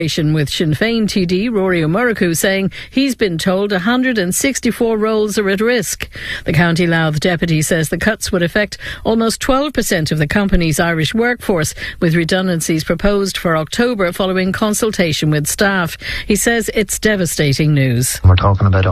With Sinn Féin TD Rory O'Murrough saying he's been told 164 roles are at risk. The County Louth deputy says the cuts would affect almost 12% of the company's Irish workforce, with redundancies proposed for October following consultation with staff. He says it's devastating news. We're talking about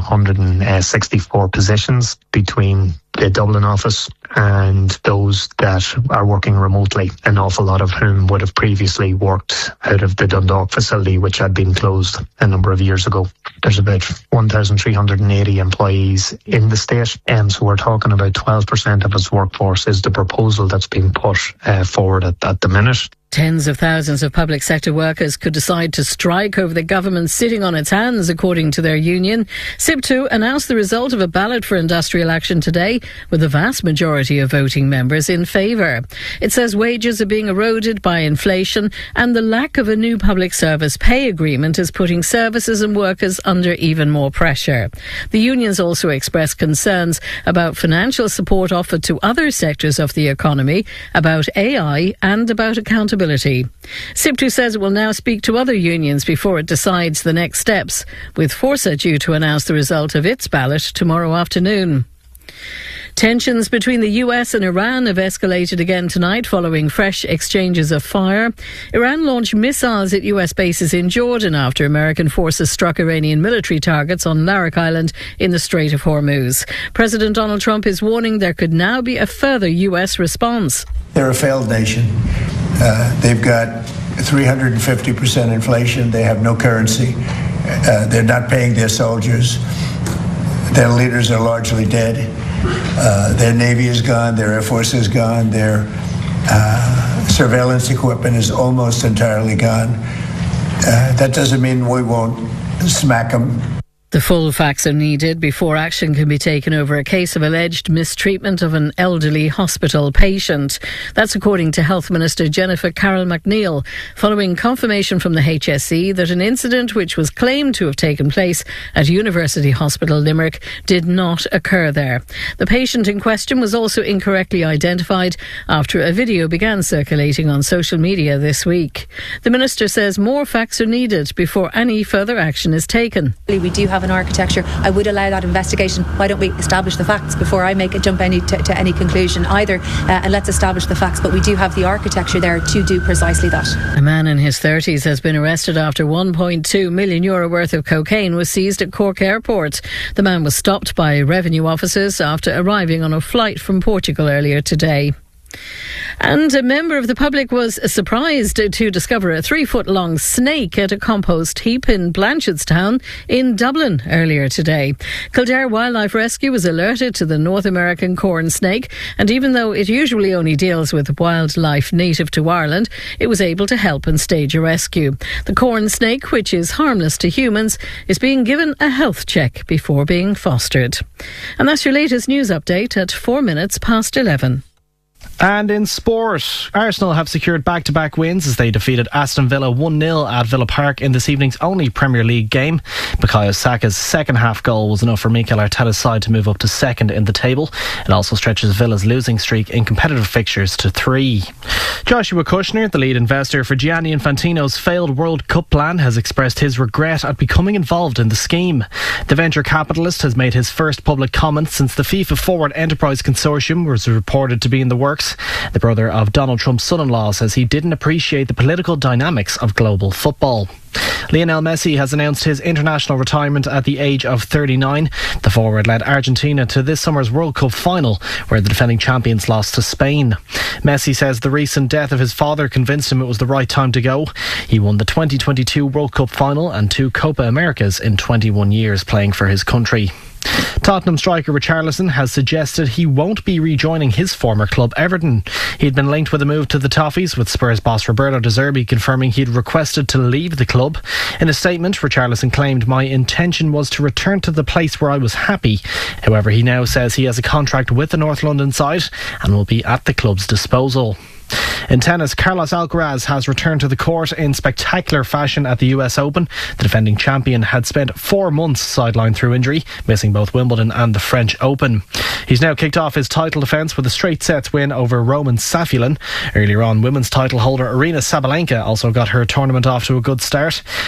164 positions between the Dublin office and those that are working remotely, an awful lot of whom would have previously worked out of the Dundalk facility, which had been closed a number of years ago. There's about 1,380 employees in the state, and so we're talking about 12% of its workforce is the proposal that's being put forward at the minute. Tens of thousands of public sector workers could decide to strike over the government sitting on its hands, according to their union. SIPTU announced the result of a ballot for industrial action today, with the vast majority of voting members in favour. It says wages are being eroded by inflation, and the lack of a new public service pay agreement is putting services and workers under even more pressure. The unions also expressed concerns about financial support offered to other sectors of the economy, about AI and about accountability. SIPTU says it will now speak to other unions before it decides the next steps, with Forsa due to announce the result of its ballot tomorrow afternoon. Tensions between the US and Iran have escalated again tonight following fresh exchanges of fire. Iran launched missiles at US bases in Jordan after American forces struck Iranian military targets on Larak Island in the Strait of Hormuz. President Donald Trump is warning there could now be a further US response. They're a failed nation. They've got 350% inflation. They have no currency. They're not paying their soldiers. Their leaders are largely dead. Their Navy is gone. Their Air Force is gone. Their surveillance equipment is almost entirely gone. That doesn't mean we won't smack them. The full facts are needed before action can be taken over a case of alleged mistreatment of an elderly hospital patient. That's according to Health Minister Jennifer Carroll McNeill, following confirmation from the HSE that an incident which was claimed to have taken place at University Hospital Limerick did not occur there. The patient in question was also incorrectly identified after a video began circulating on social media this week. The Minister says more facts are needed before any further action is taken. We do have an architecture. I would allow that investigation. Why don't we establish the facts before I jump to any conclusion either, and let's establish the facts, but we do have the architecture there to do precisely that. A man in his 30s has been arrested after €1.2 million worth of cocaine was seized at Cork Airport. The man was stopped by revenue officers after arriving on a flight from Portugal earlier today. And a member of the public was surprised to discover a 3-foot-long snake at a compost heap in Blanchardstown in Dublin earlier today. Kildare Wildlife Rescue was alerted to the North American corn snake, and even though it usually only deals with wildlife native to Ireland, it was able to help and stage a rescue. The corn snake, which is harmless to humans, is being given a health check before being fostered. And that's your latest news update at 11:04. And in sport, Arsenal have secured back-to-back wins as they defeated Aston Villa 1-0 at Villa Park in this evening's only Premier League game. Bukayo Saka's second-half goal was enough for Mikel Arteta's side to move up to second in the table. It also stretches Villa's losing streak in competitive fixtures to 3. Joshua Kushner, the lead investor for Gianni Infantino's failed World Cup plan, has expressed his regret at becoming involved in the scheme. The venture capitalist has made his first public comment since the FIFA Forward Enterprise Consortium was reported to be in the works. The brother of Donald Trump's son-in-law says he didn't appreciate the political dynamics of global football. Lionel Messi has announced his international retirement at the age of 39. The forward led Argentina to this summer's World Cup final, where the defending champions lost to Spain. Messi says the recent death of his father convinced him it was the right time to go. He won the 2022 World Cup final and 2 Copa Americas in 21 years playing for his country. Tottenham striker Richarlison has suggested he won't be rejoining his former club Everton. He'd been linked with a move to the Toffees, with Spurs boss Roberto De Zerbi confirming he'd requested to leave the club. In a statement, Richarlison claimed, "My intention was to return to the place where I was happy." However, he now says he has a contract with the North London side and will be at the club's disposal. In tennis, Carlos Alcaraz has returned to the court in spectacular fashion at the US Open. The defending champion had spent 4 months sidelined through injury, missing both Wimbledon and the French Open. He's now kicked off his title defence with a straight sets win over Roman Safulin. Earlier on, women's title holder Aryna Sabalenka also got her tournament off to a good start.